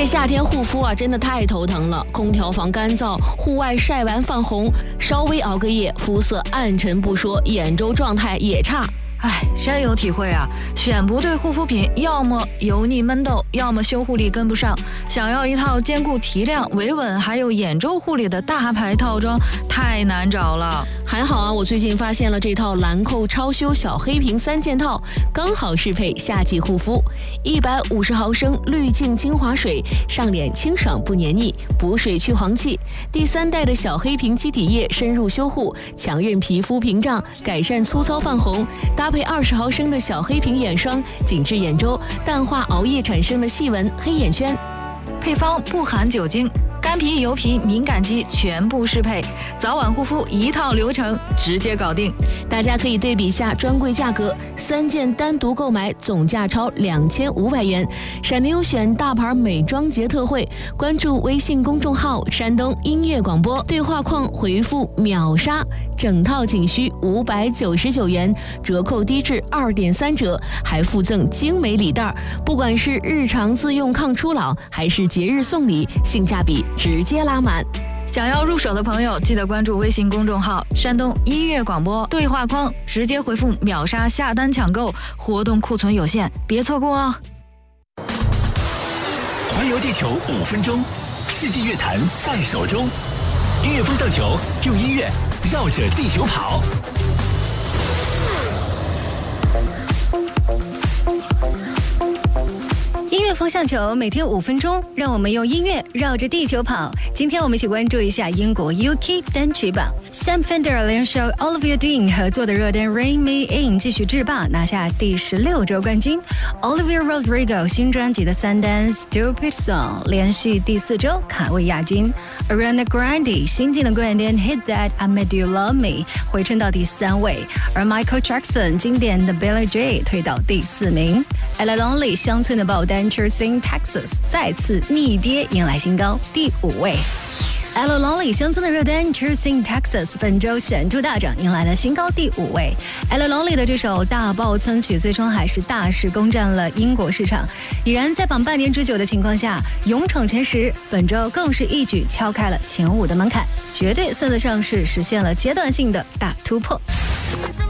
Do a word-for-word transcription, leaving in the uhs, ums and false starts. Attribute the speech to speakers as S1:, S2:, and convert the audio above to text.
S1: 这夏天护肤啊，真的太头疼了。空调房干燥，户外晒完泛红，稍微熬个夜，肤色暗沉不说，眼周状态也差。
S2: 唉，深有体会啊！选不对护肤品，要么油腻闷痘，要么修护力跟不上。想要一套兼顾提亮、维稳还有眼周护理的大牌套装，太难找了。
S1: 还好啊，我最近发现了这套兰蔻超修小黑瓶三件套，刚好适配夏季护肤。一百五十毫升滤镜精华水，上脸清爽不黏腻，补水去黄气。第三代的小黑瓶基底液深入修护，强韧皮肤屏障，改善粗糙泛红。搭配二十毫升的小黑瓶眼霜，紧致眼周，淡化熬夜产生的细纹、黑眼圈。
S2: 配方不含酒精，干皮、油皮、敏感肌全部适配，早晚护肤一套流程直接搞定。
S1: 大家可以对比下专柜价格，三件单独购买总价超两千五百元。闪牛选大牌美妆节特惠，关注微信公众号山东音乐广播，对话框回复秒杀，整套仅需五百九十九元，折扣低至二点三折，还附赠精美礼袋。不管是日常自用抗初老，还是节日送礼，性价比直接拉满。
S2: 想要入手的朋友，记得关注微信公众号山东音乐广播，对话框直接回复秒杀下单抢购，活动库存有限，别错过哦。
S3: 环游地球五分钟，世纪乐坛在手中，音乐风向球，用音乐绕着地球跑。
S4: 音乐风向球每天五分钟，让我们用音乐绕着地球跑。今天我们一起关注一下英国 U K 单曲榜。Sam Fender 联手 Olivia Dean 合作的热单 Rain Me In 继续制霸，拿下第十六周冠军。Olivia Rodrigo 新专辑的三单 Stupid Song 连续第四周卡位亚军。Ariana Grande 新晋的冠单 Hit That I Made You Love Me 回春到第三位，而 Michael Jackson 经典的 Billie Jean 退到第四名。Ella Lonely 乡村的爆单 Chasing Texas 再次逆跌，迎来新高，第五位。Ella Lonely 乡村的热单 Chasing Texas 本周显著大涨，迎来了新高第五位。Ella Lonely 的这首大爆村曲最终还是大势攻占了英国市场，已然在榜半年之久的情况下勇闯前十，本周更是一举敲开了前五的门槛，绝对算得上是实现了阶段性的大突破。